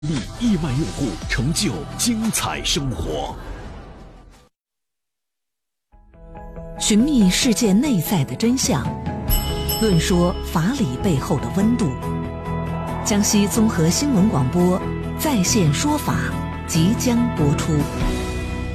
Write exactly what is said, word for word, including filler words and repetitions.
力亿万用户，成就精彩生活。 寻觅世界内在的真相，论说法理背后的温度。江西综合新闻广播在线说法即将播出。